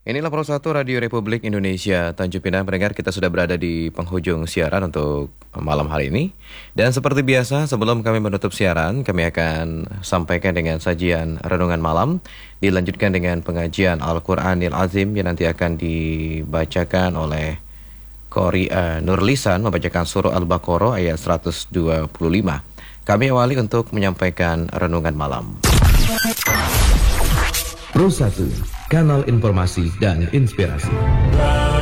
Inilah Pro 1 Radio Republik Indonesia Tanjung Pinang. Pendengar, kita sudah berada di penghujung siaran untuk malam hari ini. Dan seperti biasa, sebelum kami menutup siaran, kami akan sampaikan dengan sajian renungan malam, dilanjutkan dengan pengajian Al-Quranil Azim yang nanti akan dibacakan oleh Qori Nurlisan, membacakan surah Al-Baqarah ayat 125. Kami awali untuk menyampaikan renungan malam. Pro 1, kanal informasi dan inspirasi.